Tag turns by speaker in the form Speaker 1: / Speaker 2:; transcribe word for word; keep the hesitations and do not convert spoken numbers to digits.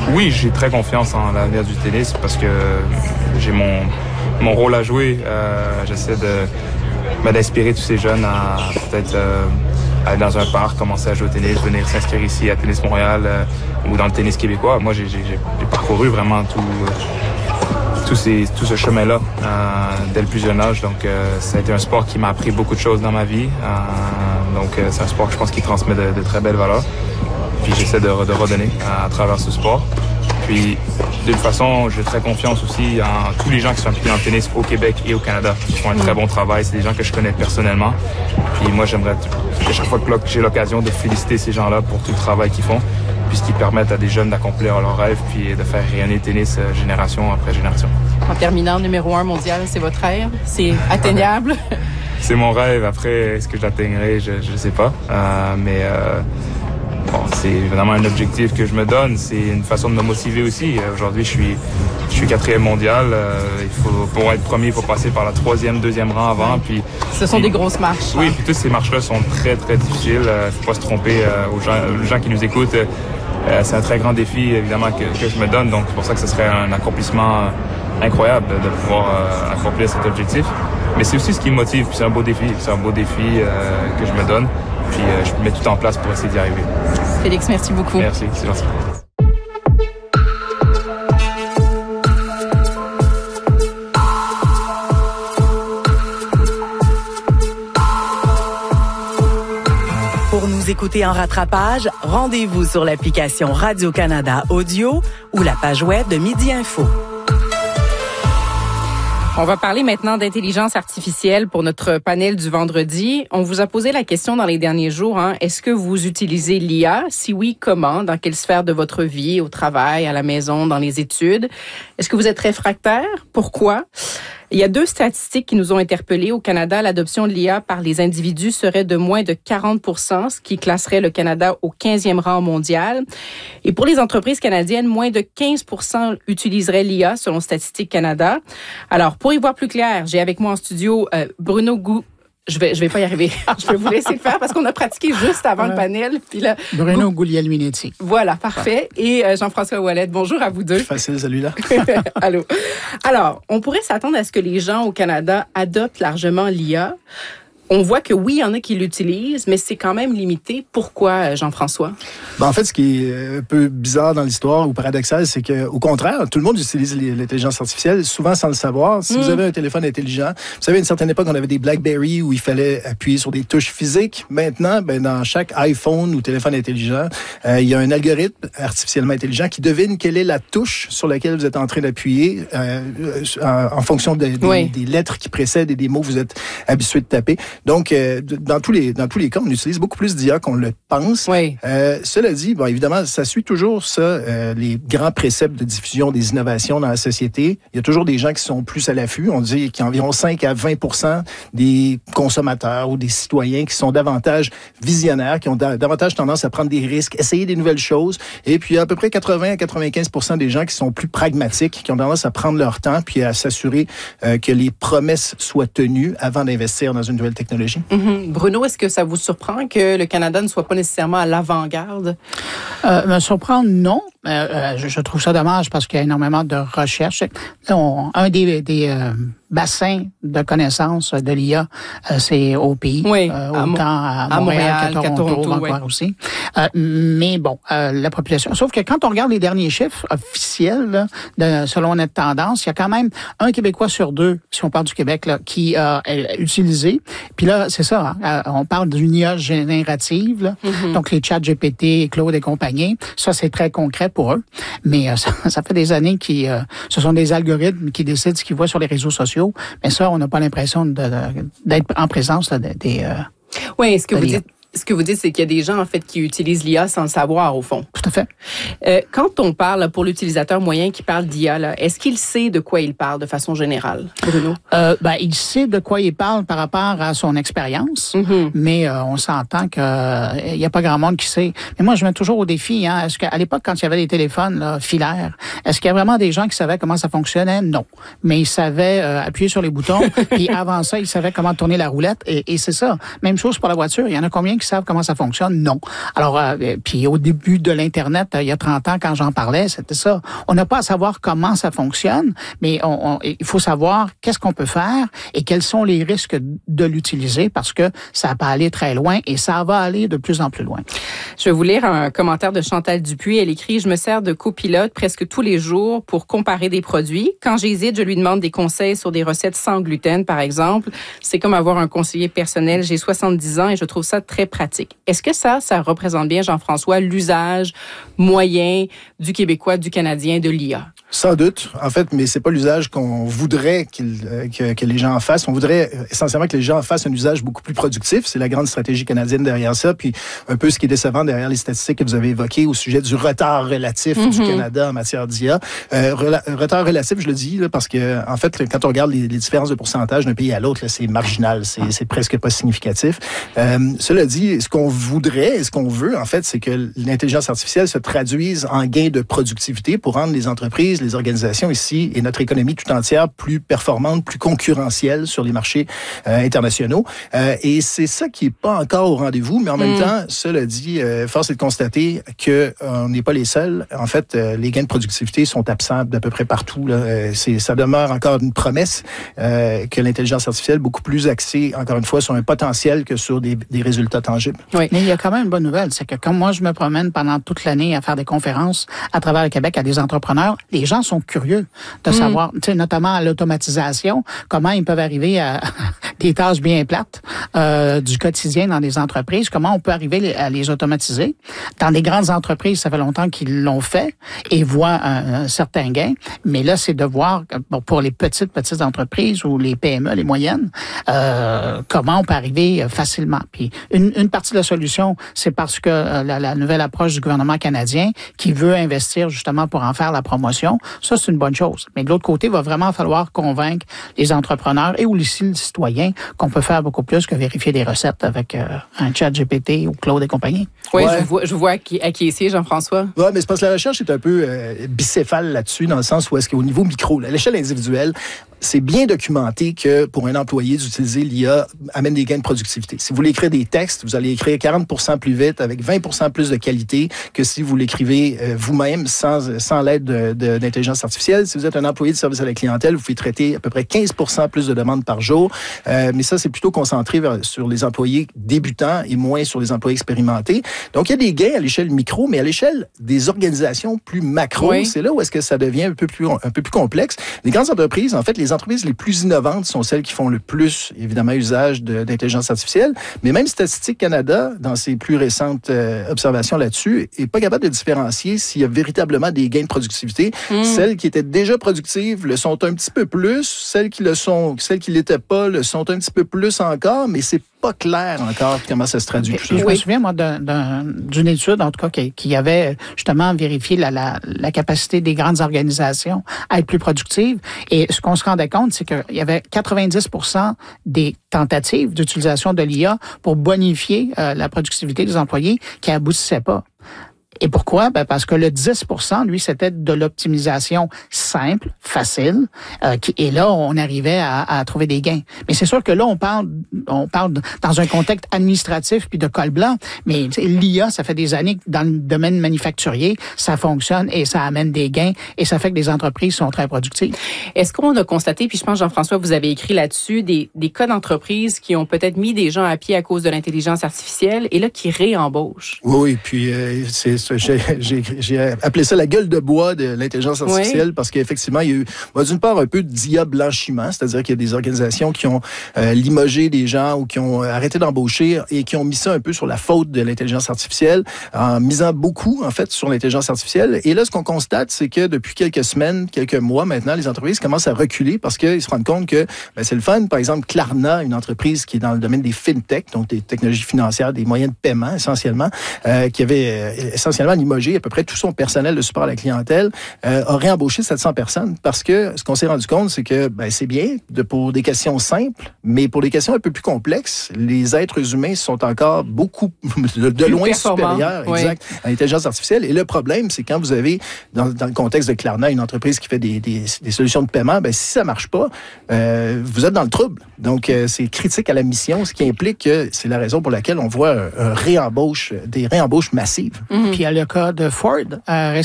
Speaker 1: Oui, j'ai très confiance en l'avenir du tennis parce que j'ai mon, mon rôle à jouer. Euh, j'essaie de, ben, d'inspirer tous ces jeunes à peut-être euh, aller dans un parc, commencer à jouer au tennis, venir s'inscrire ici à Tennis Montréal euh, ou dans le tennis québécois. Moi, j'ai, j'ai, j'ai parcouru vraiment tout, tout, ces, tout ce chemin-là euh, dès le plus jeune âge. Donc, euh, ça a été un sport qui m'a appris beaucoup de choses dans ma vie. Euh, donc, euh, c'est un sport que je pense qui transmet de, de très belles valeurs. Puis j'essaie de, de redonner à, à travers ce sport. Puis, d'une façon, j'ai très confiance aussi en tous les gens qui sont impliqués dans le tennis au Québec et au Canada, qui font un très bon travail. C'est des gens que je connais personnellement. Puis moi, j'aimerais, à chaque fois que j'ai l'occasion de féliciter ces gens-là pour tout le travail qu'ils font, puisqu'ils permettent à des jeunes d'accomplir leurs rêves, puis de faire rayonner le tennis euh, génération après génération.
Speaker 2: En terminant, numéro un mondial, c'est votre rêve? C'est atteignable?
Speaker 1: C'est mon rêve. Après, est-ce que je l'atteindrai? Je ne sais pas. Euh, mais... Euh, Bon, c'est vraiment un objectif que je me donne. C'est une façon de me motiver aussi. Aujourd'hui, je suis, je suis quatrième mondial. Euh, il faut, pour être premier, il faut passer par la troisième, deuxième rang avant. Puis,
Speaker 2: Ce sont
Speaker 1: puis,
Speaker 2: des grosses marches.
Speaker 1: Oui, puis toutes ces marches-là sont très, très difficiles. Il ne faut pas se tromper euh, aux, gens, aux gens qui nous écoutent. Euh, c'est un très grand défi, évidemment, que, que je me donne. Donc, c'est pour ça que ce serait un accomplissement incroyable de pouvoir euh, accomplir cet objectif. Mais c'est aussi ce qui me motive. Puis c'est un beau défi. C'est un beau défi euh, que je me donne. Puis euh, je mets tout en place pour essayer d'y arriver.
Speaker 2: Félix, merci beaucoup.
Speaker 1: Merci, c'est gentil.
Speaker 3: Pour nous écouter en rattrapage, rendez-vous sur l'application Radio-Canada Audio ou la page web de Midi Info.
Speaker 2: On va parler maintenant d'intelligence artificielle pour notre panel du vendredi. On vous a posé la question dans les derniers jours, hein, est-ce que vous utilisez l'I A? Si oui, comment? Dans quelle sphère de votre vie? Au travail, à la maison, dans les études? Est-ce que vous êtes réfractaire? Pourquoi? Il y a deux statistiques qui nous ont interpellés. Au Canada, l'adoption de l'I A par les individus serait de moins de quarante pour cent, ce qui classerait le Canada au quinzième rang mondial. Et pour les entreprises canadiennes, moins de quinze pour cent utiliseraient l'I A, selon Statistique Canada. Alors, pour y voir plus clair, j'ai avec moi en studio euh, Bruno Gou... Je vais, je vais pas y arriver. Je vais vous laisser le faire parce qu'on a pratiqué juste avant ouais. le panel. Puis là,
Speaker 4: Bruno Guglielminetti.
Speaker 2: Voilà, parfait. Ouais. Et euh, Jean-François Ouellet, bonjour à vous deux.
Speaker 4: Facile, celui-là.
Speaker 2: Allô. Alors, on pourrait s'attendre à ce que les gens au Canada adoptent largement l'I A. On voit que oui, il y en a qui l'utilisent, mais c'est quand même limité. Pourquoi, Jean-François?
Speaker 4: Ben, en fait, ce qui est un peu bizarre dans l'histoire ou paradoxal, c'est qu'au contraire, tout le monde utilise l'intelligence artificielle, souvent sans le savoir. Si mmh. vous avez un téléphone intelligent, vous savez, à une certaine époque, on avait des BlackBerry où il fallait appuyer sur des touches physiques. Maintenant, ben, dans chaque iPhone ou téléphone intelligent, euh, il y a un algorithme artificiellement intelligent qui devine quelle est la touche sur laquelle vous êtes en train d'appuyer euh, en, en fonction de, des, oui. des lettres qui précèdent et des mots que vous êtes habitué de taper. Donc, euh, dans tous les dans tous les cas, on utilise beaucoup plus d'I A qu'on le pense.
Speaker 2: Oui.
Speaker 4: Euh, cela dit, bon, évidemment, ça suit toujours ça, euh, les grands préceptes de diffusion des innovations dans la société. Il y a toujours des gens qui sont plus à l'affût. On dit qu'il y a environ cinq à vingt pour cent des consommateurs ou des citoyens qui sont davantage visionnaires, qui ont da- davantage tendance à prendre des risques, essayer des nouvelles choses. Et puis, il y a à peu près quatre-vingts à quatre-vingt-quinze pour cent des gens qui sont plus pragmatiques, qui ont tendance à prendre leur temps puis à s'assurer euh, que les promesses soient tenues avant d'investir dans une nouvelle technologie.
Speaker 2: Mm-hmm. Bruno, est-ce que ça vous surprend que le Canada ne soit pas nécessairement à l'avant-garde?
Speaker 5: Euh, me surprendre, non. Euh, euh, je, je trouve ça dommage parce qu'il y a énormément de recherches. On, un des, des euh, bassins de connaissances de l'I A, euh, c'est au pays.
Speaker 2: Oui,
Speaker 5: euh,
Speaker 2: à
Speaker 5: autant
Speaker 2: Mo-
Speaker 5: à,
Speaker 2: à
Speaker 5: Montréal,
Speaker 2: Montréal
Speaker 5: qu'à Toronto,
Speaker 2: qu'à Toronto
Speaker 5: Vancouver
Speaker 2: oui.
Speaker 5: aussi. Euh, mais bon, euh, la population... Sauf que quand on regarde les derniers chiffres officiels, là, de, selon notre tendance, il y a quand même un Québécois sur deux, si on parle du Québec, là, qui a euh, utilisé. Puis là, c'est ça, hein, on parle d'une I A générative, là, mm-hmm. donc les chats G P T, Claude et compagnie. Ça, c'est très concret pour eux. Mais euh, ça, ça fait des années que euh, ce sont des algorithmes qui décident ce qu'ils voient sur les réseaux sociaux. Mais ça, on n'a pas l'impression de, de, d'être en présence là, des... Euh,
Speaker 2: oui, est-ce que vous dites... Ce que vous dites, c'est qu'il y a des gens, en fait, qui utilisent l'I A sans le savoir, au fond.
Speaker 5: Tout à fait.
Speaker 2: Euh, quand on parle, pour l'utilisateur moyen qui parle d'I A, là, est-ce qu'il sait de quoi il parle de façon générale, Bruno?
Speaker 5: Euh, ben, il sait de quoi il parle par rapport à son expérience, mm-hmm. mais euh, on s'entend qu'il n'y a pas grand monde qui sait. Mais moi, je mets toujours au défi, hein, est-ce qu'à l'époque, quand il y avait des téléphones là, filaires, est-ce qu'il y a vraiment des gens qui savaient comment ça fonctionnait? Non. Mais ils savaient euh, appuyer sur les boutons, puis avant ça, ils savaient comment tourner la roulette, et, et c'est ça. Même chose pour la voiture. Il y en a combien qui qui savent comment ça fonctionne? Non. Alors, euh, puis au début de l'Internet, euh, il y a trente ans, quand j'en parlais, c'était ça. On n'a pas à savoir comment ça fonctionne, mais on, on, il faut savoir qu'est-ce qu'on peut faire et quels sont les risques de l'utiliser parce que ça peut aller très loin et ça va aller de plus en plus loin.
Speaker 2: Je vais vous lire un commentaire de Chantal Dupuis. Elle écrit « Je me sers de copilote presque tous les jours pour comparer des produits. Quand j'hésite, je lui demande des conseils sur des recettes sans gluten, par exemple. C'est comme avoir un conseiller personnel. J'ai soixante-dix ans et je trouve ça très pratique. » Est-ce que ça, ça représente bien, Jean-François, l'usage moyen du Québécois, du Canadien, de l'I A?
Speaker 4: Sans doute, en fait, mais c'est pas l'usage qu'on voudrait qu'il, euh, que, que les gens en fassent. On voudrait essentiellement que les gens en fassent un usage beaucoup plus productif. C'est la grande stratégie canadienne derrière ça. Puis un peu ce qui est décevant derrière les statistiques que vous avez évoquées au sujet du retard relatif mm-hmm. du Canada en matière d'I A. Euh, rela- retard relatif, je le dis, là, parce que en fait, quand on regarde les, les différences de pourcentage d'un pays à l'autre, là, c'est marginal, c'est, c'est presque pas significatif. Euh, cela dit, ce qu'on voudrait, ce qu'on veut, en fait, c'est que l'intelligence artificielle se traduise en gain de productivité pour rendre les entreprises, les organisations ici et notre économie tout entière plus performante, plus concurrentielle sur les marchés euh, internationaux. Euh, et c'est ça qui est pas encore au rendez-vous, mais en même mm. temps, cela dit, euh, force est de constater que on n'est pas les seuls. En fait, euh, les gains de productivité sont absents d'à peu près partout. Là. Euh, c'est, ça demeure encore une promesse euh, que l'intelligence artificielle, beaucoup plus axée, encore une fois, sur un potentiel que sur des, des résultats tangibles.
Speaker 5: Oui, mais il y a quand même une bonne nouvelle, c'est que comme moi, je me promène pendant toute l'année à faire des conférences à travers le Québec à des entrepreneurs, les gens sont curieux de mmh. savoir, tu sais, notamment à l'automatisation, comment ils peuvent arriver à des tâches bien plates euh, du quotidien dans des entreprises, comment on peut arriver à les automatiser. Dans des grandes entreprises, ça fait longtemps qu'ils l'ont fait et voient un, un certain gain, mais là, c'est de voir, bon, pour les petites, petites entreprises ou les P M E, les moyennes, euh, comment on peut arriver facilement. Puis une, une partie de la solution, c'est parce que euh, la, la nouvelle approche du gouvernement canadien qui veut investir justement pour en faire la promotion, ça, c'est une bonne chose. Mais de l'autre côté, il va vraiment falloir convaincre les entrepreneurs et aussi les citoyens qu'on peut faire beaucoup plus que vérifier des recettes avec euh, un chat G P T ou Claude et compagnie.
Speaker 2: Oui,
Speaker 4: ouais.
Speaker 2: je vois, je vois acquiescer, Jean-François.
Speaker 4: Oui, mais c'est parce que la recherche est un peu euh, bicéphale là-dessus, dans le sens où est-ce qu'au niveau micro, à l'échelle individuelle, c'est bien documenté que pour un employé d'utiliser l'I A amène des gains de productivité. Si vous voulez écrire des textes, vous allez écrire quarante pour cent plus vite avec vingt pour cent plus de qualité que si vous l'écrivez euh, vous-même sans, sans l'aide de, de, d'intelligence artificielle. Si vous êtes un employé de service à la clientèle, vous pouvez traiter à peu près quinze pour cent plus de demandes par jour. Euh, mais ça, c'est plutôt concentré vers, sur les employés débutants et moins sur les employés expérimentés. Donc, il y a des gains à l'échelle micro, mais à l'échelle des organisations plus macro, oui. c'est là où est-ce que ça devient un peu plus, un peu plus complexe. Les grandes entreprises, en fait, les Les entreprises les plus innovantes sont celles qui font le plus, évidemment, usage de, d'intelligence artificielle. Mais même Statistique Canada, dans ses plus récentes euh, observations là-dessus, est pas capable de différencier s'il y a véritablement des gains de productivité. Mm. Celles qui étaient déjà productives le sont un petit peu plus. Celles qui le sont, celles qui l'étaient pas le sont un petit peu plus encore, mais c'est pas clair encore comment ça se traduit.
Speaker 5: Je me souviens, moi, d'un, d'un, d'une étude, en tout cas, qui, qui avait justement vérifié la, la, la capacité des grandes organisations à être plus productives. Et ce qu'on se rendait compte, c'est qu'il y avait quatre-vingt-dix pour cent des tentatives d'utilisation de l'I A pour bonifier euh, la productivité des employés qui aboutissaient pas. Et pourquoi? Ben parce que le dix pour cent, lui, c'était de l'optimisation simple, facile, euh, qui, et là, on arrivait à, à trouver des gains. Mais c'est sûr que là, on parle, on parle dans un contexte administratif puis de col blanc, mais l'I A, ça fait des années que dans le domaine manufacturier, ça fonctionne et ça amène des gains et ça fait que les entreprises sont très productives.
Speaker 2: Est-ce qu'on a constaté, puis je pense, Jean-François, vous avez écrit là-dessus, des, des cas d'entreprises qui ont peut-être mis des gens à pied à cause de l'intelligence artificielle et là, qui réembauchent?
Speaker 4: Oui, puis euh, c'est J'ai, j'ai, j'ai appelé ça la gueule de bois de l'intelligence artificielle oui. parce qu'effectivement, il y a eu, bon, d'une part, un peu d'I A blanchiment, c'est-à-dire qu'il y a des organisations qui ont euh, limogé des gens ou qui ont arrêté d'embaucher et qui ont mis ça un peu sur la faute de l'intelligence artificielle, en misant beaucoup, en fait, sur l'intelligence artificielle. Et là, ce qu'on constate, c'est que depuis quelques semaines, quelques mois maintenant, les entreprises commencent à reculer parce qu'ils se rendent compte que ben, c'est le fun. Par exemple, Klarna, une entreprise qui est dans le domaine des fintech, donc des technologies financières, des moyens de paiement essentiellement, euh, qui avait euh, essentiellement essentiellement limogé à peu près tout son personnel de support à la clientèle, euh, a réembauché sept cents personnes parce que ce qu'on s'est rendu compte, c'est que ben, c'est bien de, pour des questions simples, mais pour des questions un peu plus complexes, les êtres humains sont encore beaucoup de, de loin supérieurs
Speaker 2: oui.
Speaker 4: exact, à l'intelligence artificielle. Et le problème, c'est quand vous avez, dans, dans le contexte de Klarna, une entreprise qui fait des, des, des solutions de paiement, ben, si ça marche pas, euh, vous êtes dans le trouble. Donc, euh, c'est critique à la mission, ce qui implique que c'est la raison pour laquelle on voit un, un réembauche, des réembauches massives.
Speaker 5: Mm-hmm. Puis il y a le cas de Ford. Euh,